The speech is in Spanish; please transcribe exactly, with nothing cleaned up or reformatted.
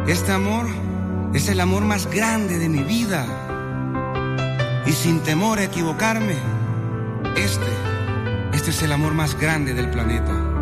Este amor es el amor más grande de mi vida. Y sin temor a equivocarme, este, este es el amor más grande del planeta.